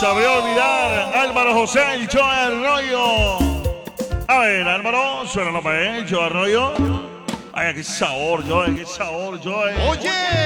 sabría olvidar. Álvaro José, el Joe Arroyo. A ver, Álvaro, suena para él, Joe Arroyo. Ay, qué sabor, Joe, qué sabor, Joe. Oye.